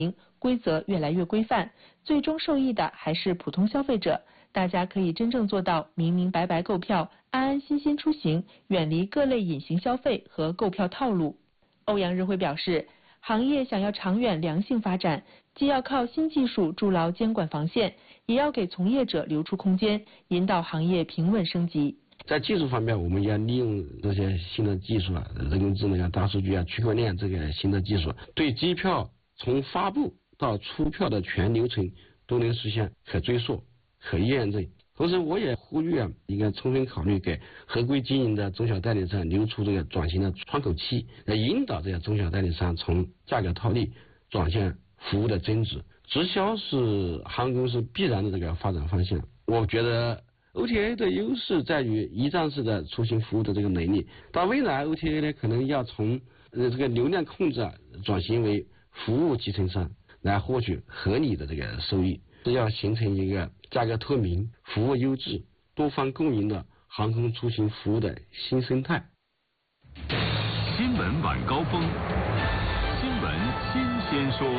规则越来越规范，最终受益的还是普通消费者。大家可以真正做到明明白白购票，安安心心出行，远离各类隐形消费和购票套路。欧阳日辉表示，行业想要长远良性发展，既要靠新技术筑牢监管防线，也要给从业者留出空间，引导行业平稳升级。 在技术方面，我们要利用这些新的技术人工智能大数据区块链这个新的技术，对机票从发布到出票的全流程都能实现可追溯、可验证。同时，我也呼吁应该充分考虑给合规经营的中小代理商留出这个转型的窗口期，来引导这些中小代理商从价格套利转向服务的增值。直销是航空公司必然的这个发展方向。我觉得 OTA 的优势在于一站式的出行服务的这个能力，到未来 OTA 呢可能要从这个流量控制转型为服务集成商，来获取合理的这个收益，是要形成一个价格透明、服务优质、多方共赢的航空出行服务的新生态。 新闻晚高峰，新闻新鲜说。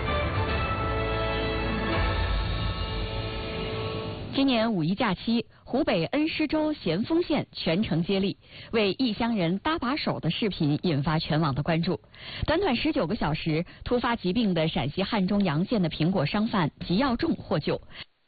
今年五一假期，湖北恩施州咸丰县全程接力，为异乡人搭把手的视频引发全网的关注。短短19个小时，突发疾病的陕西汉中洋县的苹果商贩吉耀仲获救。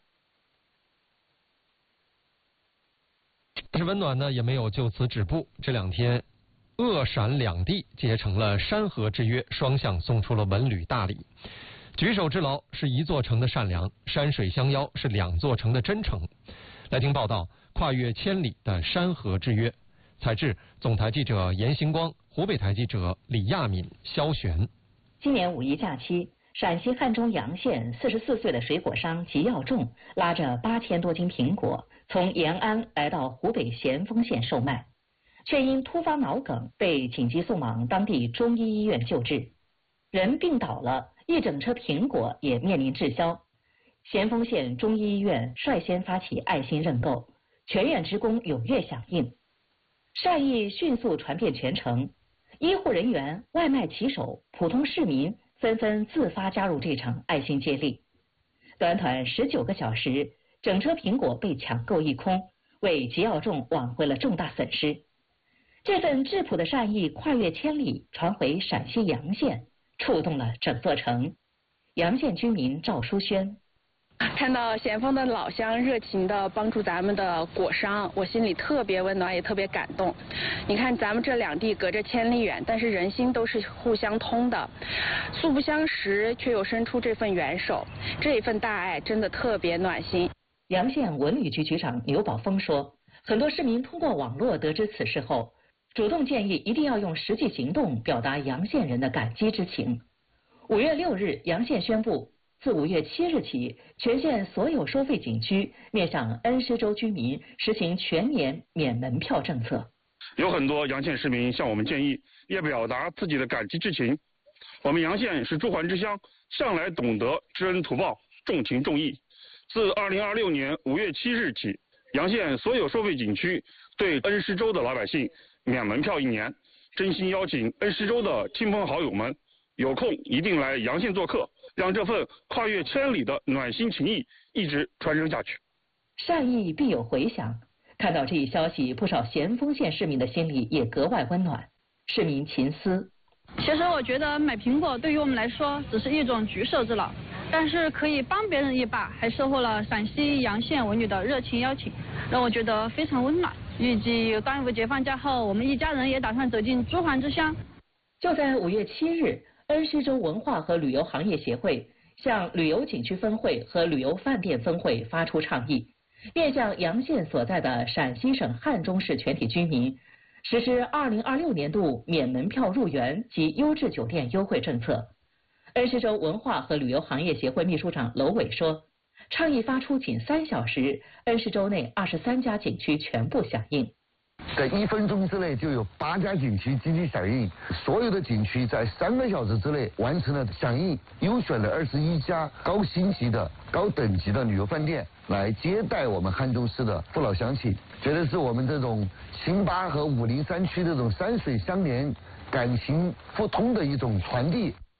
但是温暖呢也没有就此止步，这2天，鄂陕两地结成了山河之约，双向送出了文旅大礼。举手之劳是一座城的善良，山水相邀是2座城的真诚。来听报道，跨越千里的山河之约。采制总台记者严星光，湖北台记者李亚敏、肖璇。 今年五一假期，陕西汉中洋县44岁的水果商吉耀仲拉着8000多斤苹果，从延安来到湖北咸丰县售卖，却因突发脑梗被紧急送往当地中医医院救治，人病倒了，一整车苹果也面临滞销。咸丰县中医医院率先发起爱心认购，全院职工踊跃响应，善意迅速传遍全城。医护人员、外卖骑手、普通市民纷纷自发加入这场爱心接力。短短19个小时，整车苹果被抢购一空，为吉耀仲挽回了重大损失。这份质朴的善意跨越千里，传回陕西洋县，触动了整座城。洋县居民赵淑轩。 看到咸丰的老乡热情的帮助咱们的果商，我心里特别温暖，也特别感动。你看咱们这2地隔着千里远，但是人心都是互相通的，素不相识却又伸出这份援手，这一份大爱真的特别暖心。 洋县文旅局局长牛宝峰说，很多市民通过网络得知此事后，主动建议一定要用实际行动表达洋县人的感激之情。5月6日，洋县宣布，自5月7日起，全县所有收费景区面向恩施州居民实行全年免门票政策。 有很多洋县市民向我们建议，也表达自己的感激之情。我们洋县是朱鹮之乡，向来懂得知恩图报、重情重义。自2026年5月7日起，洋县所有收费景区对恩施州的老百姓免门票1年。真心邀请恩施州的亲朋好友们，有空一定来洋县做客，让这份跨越千里的暖心情谊一直传承下去。 善意必有回响，看到这一消息，不少咸丰县市民的心里也格外温暖。市民秦思， 其实我觉得买苹果对于我们来说只是一种举手之劳，但是可以帮别人一把，还收获了陕西洋县文旅的热情邀请，让我觉得非常温暖。预计端午节放假后，我们一家人也打算走进朱鹮之乡。 就在5月7日，恩施州文化和旅游行业协会向旅游景区分会和旅游饭店分会发出倡议，面向洋县所在的陕西省汉中市全体居民实施2026年度免门票入园及优质酒店优惠政策。恩施州文化和旅游行业协会秘书长娄伟说，倡议发出仅3小时，恩施州内23家景区全部响应。 在1分钟之内就有8家景区积极响应，所有的景区在3个小时之内完成了响应，优选了21家高星级的、高等级的旅游饭店来接待我们汉中市的父老乡亲，觉得是我们这种秦巴和武陵山区这种山水相连、感情互通的一种传递。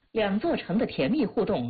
两座城的甜蜜互动